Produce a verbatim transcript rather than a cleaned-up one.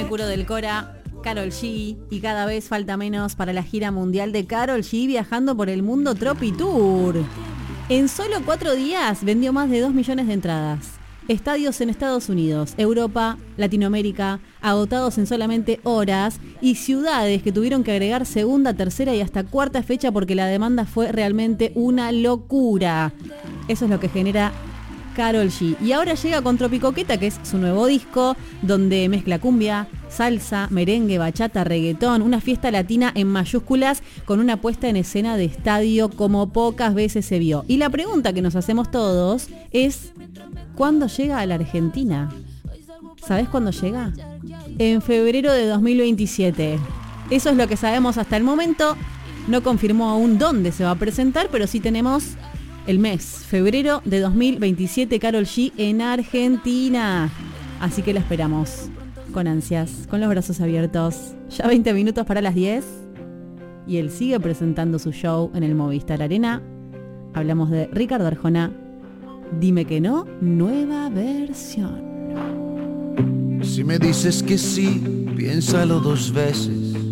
me curo del Cora, Karol G, y cada vez falta menos para la gira mundial de Karol G viajando por el mundo Tropi Tour. En solo cuatro días vendió más de dos millones de entradas. Estadios en Estados Unidos, Europa, Latinoamérica, agotados en solamente horas, y ciudades que tuvieron que agregar segunda, tercera y hasta cuarta fecha porque la demanda fue realmente una locura. Eso es lo que genera Karol G. Y ahora llega con Tropicoqueta, que es su nuevo disco, donde mezcla cumbia, salsa, merengue, bachata, reggaetón, una fiesta latina en mayúsculas con una puesta en escena de estadio como pocas veces se vio. Y la pregunta que nos hacemos todos es, ¿cuándo llega a la Argentina? ¿Sabés cuándo llega? En febrero de dos mil veintisiete. Eso es lo que sabemos hasta el momento. No confirmó aún dónde se va a presentar, pero sí tenemos el mes, febrero de dos mil veintisiete, Karol G en Argentina. Así que la esperamos con ansias, con los brazos abiertos. Ya veinte minutos para las diez y él sigue presentando su show en el Movistar Arena. Hablamos de Ricardo Arjona, Dime que no, nueva versión. Si me dices que sí, piénsalo dos veces.